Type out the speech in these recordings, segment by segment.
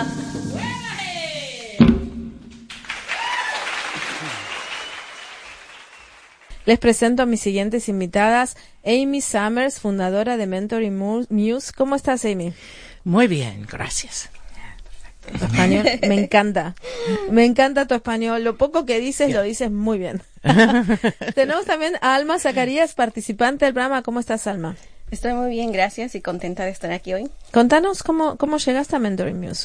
Les presento a mis siguientes invitadas, Amy Summers, fundadora de Mentoring Muse. ¿Cómo estás, Amy? Muy bien, gracias. Tu español me encanta. Me encanta tu español. Lo poco que dices, lo dices muy bien. Tenemos también a Alma Zacarías, participante del programa. ¿Cómo estás, Alma? Estoy muy bien, gracias, y contenta de estar aquí hoy. Contanos cómo llegaste a Mentoring Muse.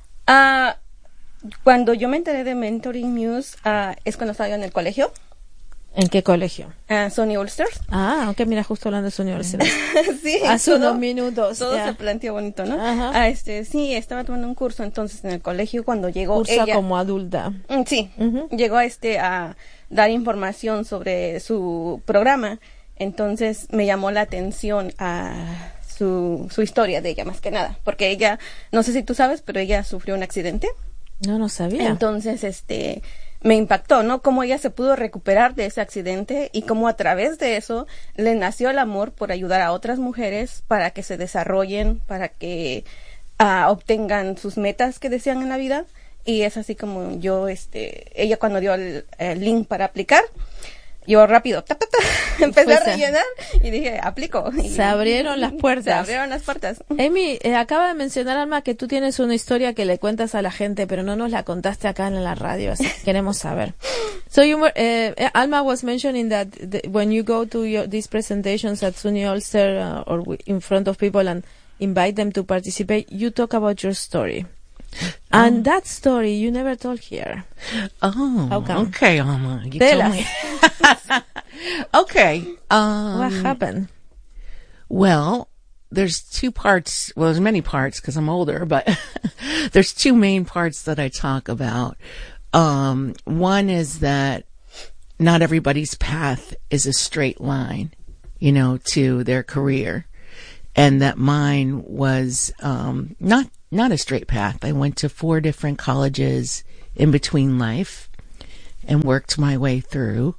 Cuando yo me enteré de Mentoring Muse, es cuando estaba yo en el colegio. ¿En qué colegio? Sony All-Stars. Aunque mira, justo hablando de Sony All-Stars. Sí, hace unos minutos. Todo se planteó bonito, ¿no? Sí, estaba tomando un curso entonces en el colegio cuando llegó Cursa ella. como adulta. Sí, llegó a dar información sobre su programa. Entonces me llamó la atención a su historia de ella, más que nada. Porque ella, no sé si tú sabes, pero ella sufrió un accidente. No sabía. Entonces, me impactó, ¿no? Cómo ella se pudo recuperar de ese accidente y cómo a través de eso le nació el amor por ayudar a otras mujeres para que se desarrollen, para que obtengan sus metas que desean en la vida. Y es así como yo, ella cuando dio el link para aplicar, yo rápido, empecé a rellenar y dije, aplico. Y se abrieron las puertas. Se abrieron las puertas. Amy, acaba de mencionar, Alma, que tú tienes una historia que le cuentas a la gente, pero no nos la contaste acá en la radio, así que queremos saber. So Alma was mentioning that when you go to these presentations at SUNY Ulster or in front of people and invite them to participate, you talk about your story. And that story you never told here. Oh, okay, Alma. You Tell told me. Okay. What happened? Well, there's two parts. Well, there's many parts because I'm older, but there's two main parts that I talk about. One is that not everybody's path is a straight line, to their career. And that mine was not a straight path. I went to 4 different colleges in between life and worked my way through.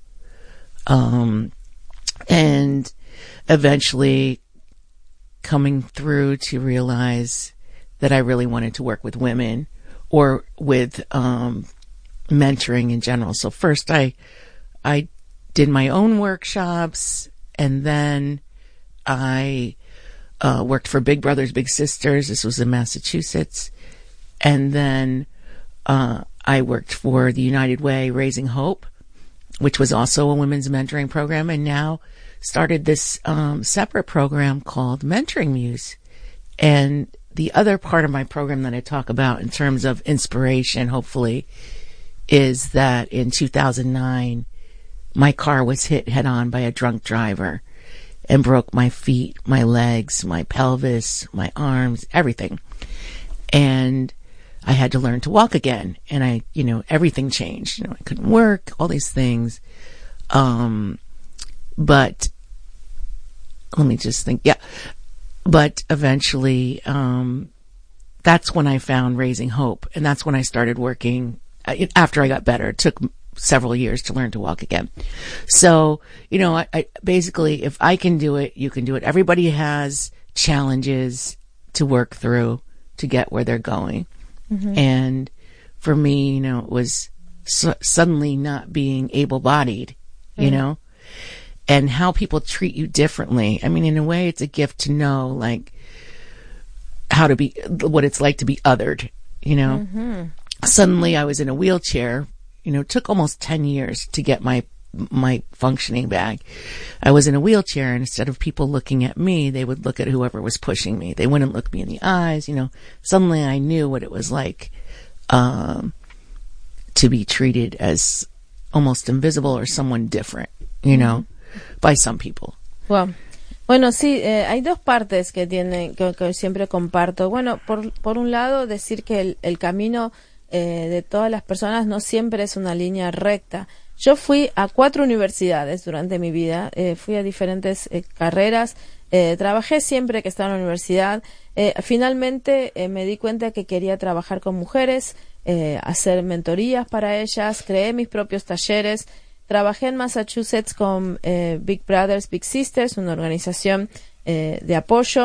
And eventually coming through to realize that I really wanted to work with women or with mentoring in general. So first I did my own workshops, and then I worked for Big Brothers Big Sisters. This was in Massachusetts. And then I worked for the United Way Raising Hope, which was also a women's mentoring program, and now started this separate program called Mentoring Muse. And the other part of my program that I talk about in terms of inspiration, hopefully, is that in 2009, my car was hit head-on by a drunk driver and broke my feet, my legs, my pelvis, my arms, everything. And I had to learn to walk again. And everything changed. I couldn't work, all these things. But let me just think. Yeah. But eventually, that's when I found Raising Hope. And that's when I started working after I got better. It took several years to learn to walk again. So, I basically, if I can do it, you can do it. Everybody has challenges to work through to get where they're going. Mm-hmm. And for me, it was suddenly not being able-bodied, and how people treat you differently. I mean, in a way, it's a gift to know, like, what it's like to be othered, Mm-hmm. Suddenly I was in a wheelchair. It took almost 10 years to get my functioning back. I was in a wheelchair, and instead of people looking at me, they would look at whoever was pushing me. They wouldn't look me in the eyes. Suddenly I knew what it was like to be treated as almost invisible or someone different, by some people. Wow. Bueno, sí, hay dos partes que siempre comparto. Bueno, por un lado, decir que el camino de todas las personas no siempre es una línea recta. Yo fui a 4 universidades durante mi vida, fui a diferentes carreras, trabajé siempre que estaba en la universidad. Finalmente me di cuenta que quería trabajar con mujeres, hacer mentorías para ellas, creé mis propios talleres. Trabajé en Massachusetts con Big Brothers Big Sisters, una organización de apoyo.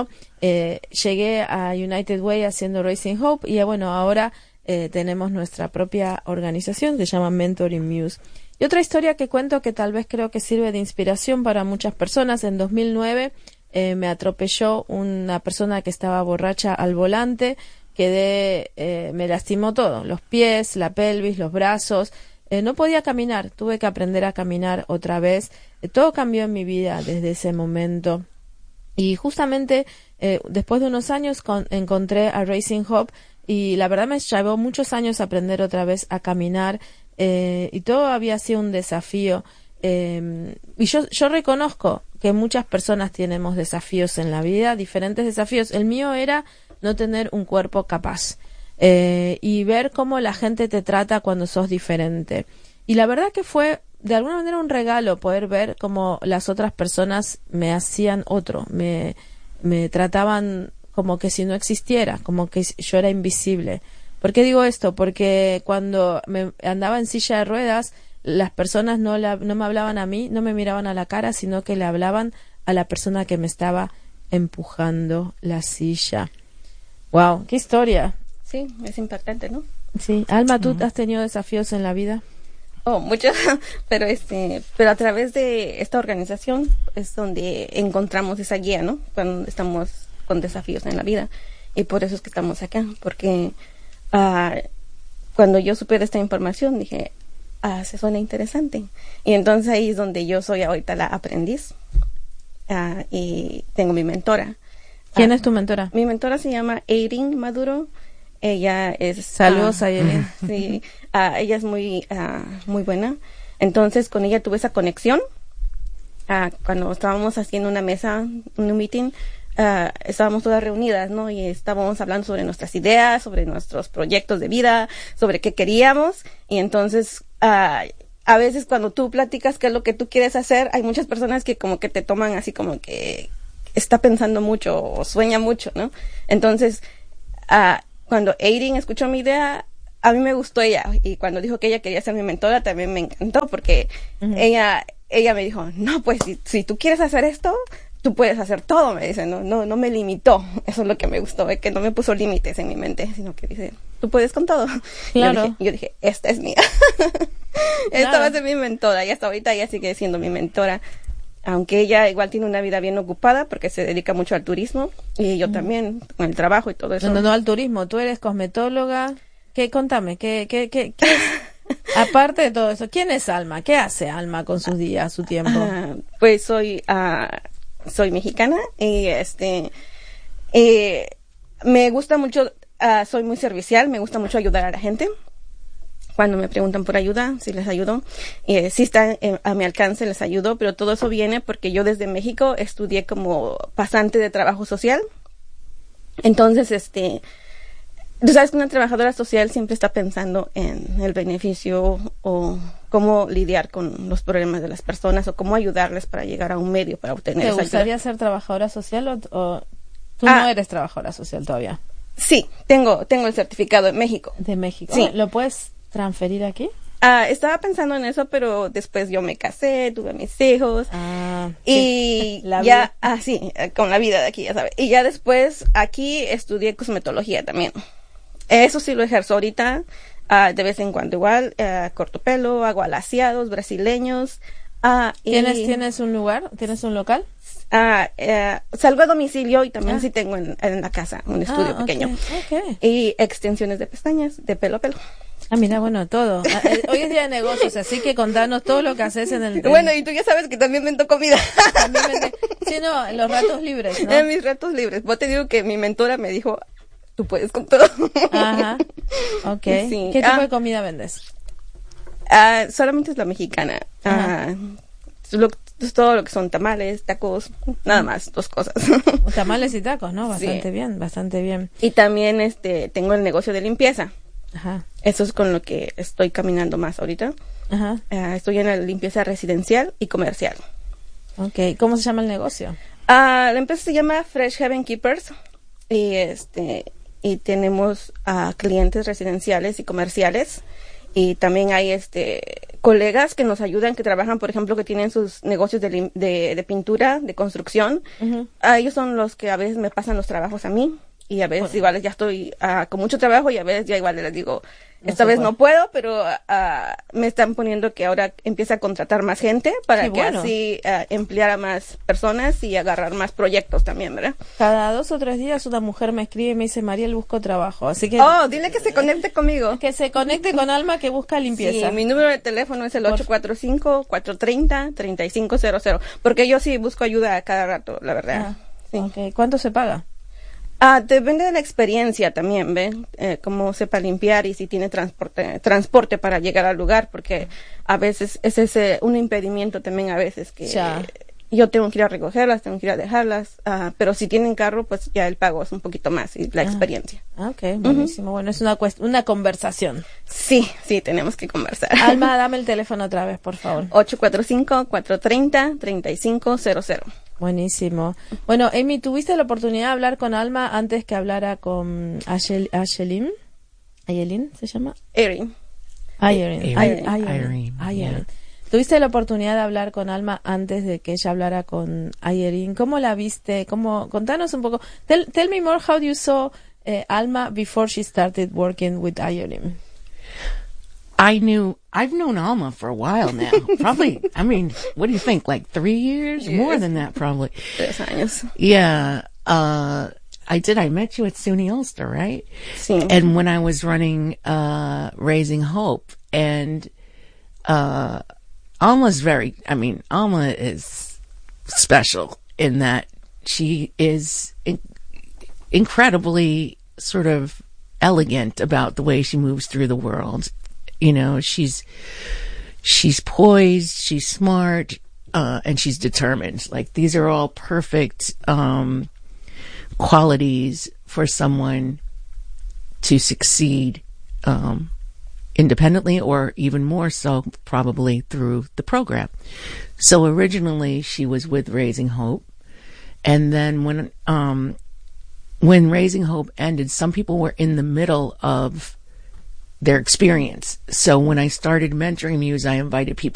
llegué a United Way haciendo Raising Hope y bueno, ahora tenemos nuestra propia organización que se llama Mentoring Muse. Y otra historia que cuento que tal vez creo que sirve de inspiración para muchas personas. En 2009 me atropelló una persona que estaba borracha al volante. Me lastimó todo, los pies, la pelvis, los brazos. No podía caminar, tuve que aprender a caminar otra vez. Todo cambió en mi vida desde ese momento. Y justamente después de unos años encontré a Raising Hope y la verdad me llevó muchos años aprender otra vez a caminar y todo había sido un desafío. Y yo reconozco que muchas personas tenemos desafíos en la vida, diferentes desafíos. El mío era no tener un cuerpo capaz y ver cómo la gente te trata cuando sos diferente. Y la verdad que fue de alguna manera un regalo poder ver cómo las otras personas me hacían otro, me trataban como que si no existiera, como que yo era invisible. ¿Por qué digo esto? Porque cuando me andaba en silla de ruedas, las personas no me hablaban a mí, no me miraban a la cara, sino que le hablaban a la persona que me estaba empujando la silla. Wow, qué historia. Sí, es impactante, ¿no? Sí, Alma, ¿tú has tenido desafíos en la vida? Oh, muchos, pero a través de esta organización es donde encontramos esa guía, ¿no? Cuando estamos con desafíos en la vida. Y por eso es que estamos acá, porque cuando yo supe de esta información dije, se suena interesante. Y entonces ahí es donde yo soy ahorita la aprendiz y tengo mi mentora. ¿Quién es tu mentora? Mi mentora se llama Eirin Maduro. Ella es... Saludos a Eirin. Sí, ella es muy buena. Entonces con ella tuve esa conexión. Cuando estábamos haciendo una mesa, un meeting, estábamos todas reunidas, ¿no? Y estábamos hablando sobre nuestras ideas, sobre nuestros proyectos de vida, sobre qué queríamos. Y entonces, a veces cuando tú platicas qué es lo que tú quieres hacer, hay muchas personas que como que te toman así como que está pensando mucho o sueña mucho, ¿no? Entonces, cuando Eirin escuchó mi idea, a mí me gustó ella. Y cuando dijo que ella quería ser mi mentora, también me encantó porque ella me dijo, no, pues si tú quieres hacer esto, tú puedes hacer todo, me dice, no me limitó. Eso es lo que me gustó, que no me puso límites en mi mente, sino que dice, tú puedes con todo. Claro. Yo dije, esta es mía. Esta va a ser mi mentora, y hasta ahorita ella sigue siendo mi mentora. Aunque ella igual tiene una vida bien ocupada porque se dedica mucho al turismo y yo también con el trabajo y todo eso. No al turismo, tú eres cosmetóloga. Contame, ¿qué es? Aparte de todo eso, ¿quién es Alma? ¿Qué hace Alma con sus días, su tiempo? Pues soy mexicana y me gusta mucho, soy muy servicial, me gusta mucho ayudar a la gente. Cuando me preguntan por ayuda, sí les ayudo. Sí está a mi alcance, les ayudo, pero todo eso viene porque yo desde México estudié como pasante de trabajo social. Entonces, tú sabes que una trabajadora social siempre está pensando en el beneficio o cómo lidiar con los problemas de las personas o cómo ayudarles para llegar a un medio para obtener esa ayuda. ¿Te gustaría ser trabajadora social o tú no eres trabajadora social todavía? Sí, tengo el certificado de México. De México. Sí. ¿Lo puedes transferir aquí? Estaba pensando en eso, pero después yo me casé, tuve mis hijos y sí. ya, con la vida de aquí, ya sabes. Y ya después aquí estudié cosmetología también. Eso sí lo ejerzo ahorita, de vez en cuando igual, corto pelo, hago alaciados brasileños. ¿Tienes un lugar? ¿Tienes un local? Salgo a domicilio y también sí tengo en la casa un estudio pequeño. Okay. Y extensiones de pestañas, de pelo a pelo. Mira, bueno, todo. Hoy es día de negocios, así que contanos todo lo que haces en el... Bueno, y tú ya sabes que también vendo comida. Sí, no, en los ratos libres, ¿no? En mis ratos libres. Vos te digo que mi mentora me dijo, tú puedes con todo. Ajá, ok. Sí. ¿Qué tipo de comida vendes? Solamente es la mexicana. Todo lo que son tamales, tacos, nada más, 2 cosas. Tamales y tacos, ¿no? Bastante bien, bastante bien. Y también tengo el negocio de limpieza. Ajá. Eso es con lo que estoy caminando más ahorita. Ajá. Estoy en la limpieza residencial y comercial. Okay. ¿Cómo se llama el negocio? La empresa se llama Fresh Heaven Keepers y tenemos clientes residenciales y comerciales y también hay colegas que nos ayudan, que trabajan, por ejemplo, que tienen sus negocios de pintura, de construcción. A ellos son los que a veces me pasan los trabajos a mí. Y a veces igual ya estoy con mucho trabajo y a veces ya igual les digo, esta vez no puedo, pero me están poniendo que ahora empiece a contratar más gente para que así emplear a más personas y agarrar más proyectos también, ¿verdad? Cada 2 o 3 días una mujer me escribe y me dice, Mariel, busco trabajo. Así que... dile que se conecte conmigo. Que se conecte con Alma que busca limpieza. Sí, mi número de teléfono es el 845-430-3500. Porque yo sí busco ayuda a cada rato, la verdad. Sí. Okay. ¿Cuánto se paga? Depende de la experiencia también, ¿ven? Cómo sepa limpiar y si tiene transporte para llegar al lugar, porque a veces es un impedimento también a veces que yo tengo que ir a recogerlas, tengo que ir a dejarlas, pero si tienen carro, pues ya el pago es un poquito más y la experiencia. Ok, buenísimo. Bueno, es una conversación. Sí, tenemos que conversar. Alma, dame el teléfono otra vez, por favor. 845-430-3500. Buenísimo. Bueno, Amy, ¿tuviste la oportunidad de hablar con Alma antes que hablara con Ayelin? ¿Ayelin se llama? Irene. ¿Tuviste la oportunidad de hablar con Alma antes de que ella hablara con Ayelin? ¿Cómo la viste? Contanos un poco. Tell me more how you saw Alma before she started working with Ayelin. I've known Alma for a while now. Probably, I mean, what do you think? Like 3 years? Yes. More than that, probably. 3 años. Yeah. I met you at SUNY Ulster, right? Sí. And when I was running, Raising Hope, and, Alma is special in that she is incredibly sort of elegant about the way she moves through the world. You know, she's poised, she's smart, and she's determined. Like, these are all perfect, qualities for someone to succeed, independently, or even more so probably through the program. So originally she was with Raising Hope. And then when Raising Hope ended, some people were in the middle of their experience. So when I started mentoring Muse, I invited people